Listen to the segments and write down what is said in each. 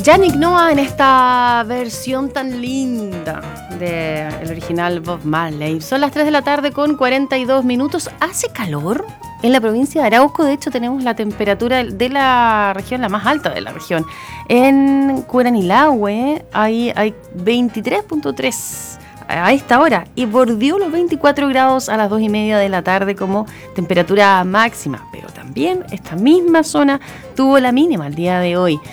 Yannick Noah en esta versión tan linda del original Bob Marley. Son las 3 de la tarde con 42 minutos. ¿Hace calor? En la provincia de Arauco, de hecho, tenemos la temperatura de la región, la más alta de la región. En Curanilahue hay 23.3 a esta hora y bordeó los 24 grados a las 2:30 de la tarde como temperatura máxima. Pero también esta misma zona tuvo la mínima el día de hoy,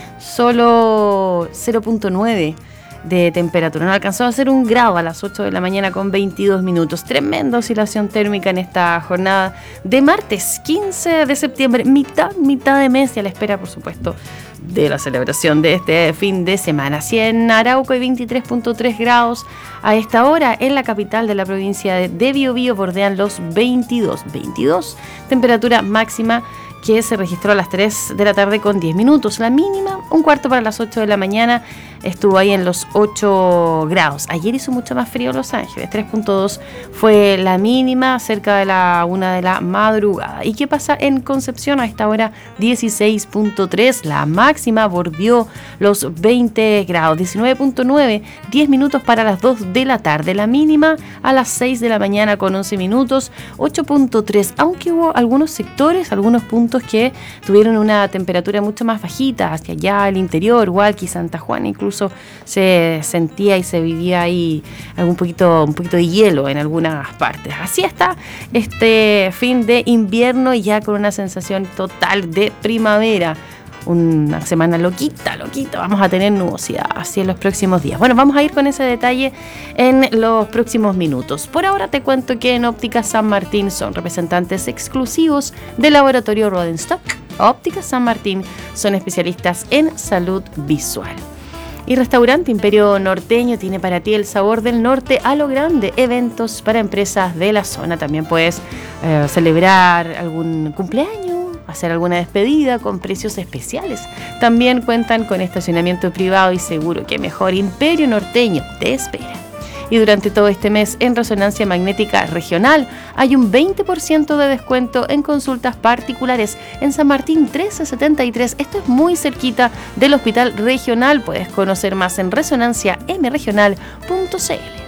solo 0.9 de temperatura. No alcanzó a ser 1 grado a las 8 de la mañana con 22 minutos. Tremenda oscilación térmica en esta jornada de martes 15 de septiembre, mitad de mes, y a la espera, por supuesto, de la celebración de este fin de semana. Así en Arauco hay 23.3 grados a esta hora. En la capital de la provincia de Biobío bordean los 22 temperatura máxima que se registró a las 3 de la tarde con 10 minutos. La mínima, 1/4 para las 8 de la mañana, estuvo ahí en los 8 grados. Ayer hizo mucho más frío en Los Ángeles, 3.2 fue la mínima, cerca de la 1 de la madrugada. ¿Y qué pasa en Concepción? A esta hora 16.3, la máxima bordeó los 20 grados, 19.9, 10 minutos para las 2 de la tarde. La mínima a las 6 de la mañana con 11 minutos, 8.3, aunque hubo algunos sectores, algunos puntos que tuvieron una temperatura mucho más bajita, hacia allá al interior, Hualqui, Santa Juana, incluso se sentía y se vivía ahí un poquito de hielo en algunas partes. Así está este fin de invierno, ya con una sensación total de primavera. Una semana loquita, vamos a tener nubosidad así en los próximos días. Bueno, vamos a ir con ese detalle en los próximos minutos. Por ahora te cuento que en Óptica San Martín son representantes exclusivos del laboratorio Rodenstock. Óptica San Martín son especialistas en salud visual. Y Restaurante Imperio Norteño tiene para ti el sabor del norte a lo grande. Eventos para empresas de la zona. También puedes celebrar algún cumpleaños, hacer alguna despedida con precios especiales. También cuentan con estacionamiento privado y seguro. Que mejor, Imperio Norteño te espera. Y durante todo este mes en Resonancia Magnética Regional hay un 20% de descuento en consultas particulares en San Martín 1373. Esto es muy cerquita del Hospital Regional. Puedes conocer más en resonanciamregional.cl.